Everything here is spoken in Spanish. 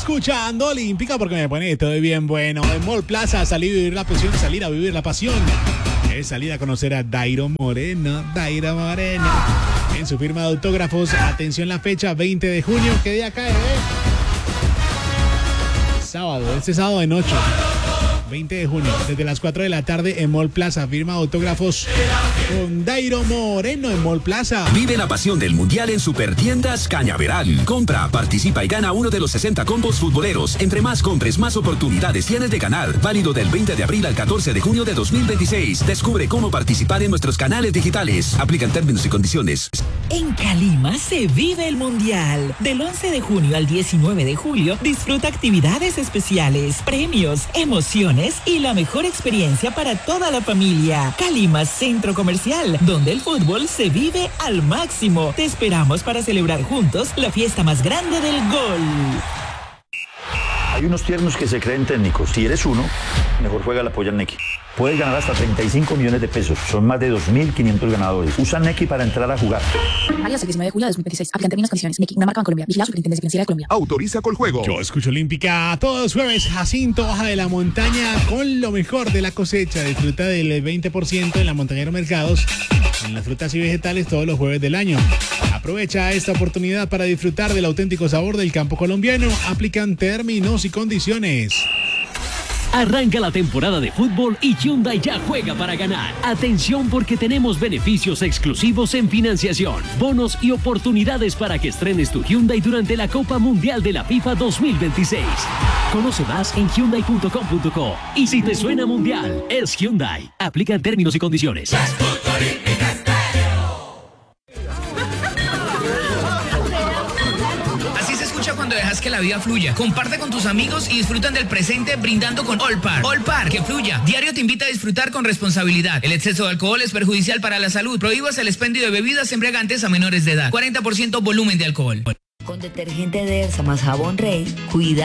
escuchando Olímpica porque me pone todo bien bueno. En Mall Plaza, salir a vivir la pasión, salir a vivir la pasión. Es salir a conocer a Dairo Moreno. En su firma de autógrafos, atención la fecha, 20 de junio. ¿Qué día cae, este sábado de noche. 20 de junio, desde las 4 de la tarde en Mall Plaza. Firma autógrafos con Dairo Moreno en Mall Plaza. Vive la pasión del Mundial en Supertiendas Cañaveral. Compra, participa y gana uno de los 60 combos futboleros. Entre más compres, más oportunidades tienes de ganar. Válido del 20 de abril al 14 de junio de 2026. Descubre cómo participar en nuestros canales digitales. Aplican términos y condiciones. En Calima se vive el Mundial. Del 11 de junio al 19 de julio, disfruta actividades especiales, premios, emociones y la mejor experiencia para toda la familia. Calima Centro Comercial, donde el fútbol se vive al máximo. Te esperamos para celebrar juntos la fiesta más grande del gol. Hay unos tiernos que se creen técnicos. Si eres uno, mejor juega la polla Neki. Puedes ganar hasta 35 millones de pesos. Son más de 2.500 ganadores. Usa Neki para entrar a jugar. Alias el 19 de julio de 2026. Aplican términos y condiciones. Neki, una marca Bancolombia. Vigilado Superintendencia Financiera de Colombia. Autoriza Coljuego. Yo escucho Olímpica todos jueves. Jacinto baja de la montaña con lo mejor de la cosecha. Disfruta del 20% en la Montañero Mercados. En las frutas y vegetales todos los jueves del año. Aprovecha esta oportunidad para disfrutar del auténtico sabor del campo colombiano. Aplican términos y condiciones. Arranca la temporada de fútbol y Hyundai ya juega para ganar. Atención porque tenemos beneficios exclusivos en financiación, bonos y oportunidades para que estrenes tu Hyundai durante la Copa Mundial de la FIFA 2026. Conoce más en hyundai.com.co. Y si te suena mundial, es Hyundai. Aplican términos y condiciones. Cuando dejas que la vida fluya. Comparte con tus amigos y disfrutan del presente brindando con All Par. All Par, que fluya. Diario te invita a disfrutar con responsabilidad. El exceso de alcohol es perjudicial para la salud. Prohíbas el expendio de bebidas embriagantes a menores de edad. 40% volumen de alcohol. Con detergente Dersa más jabón Rey, cuida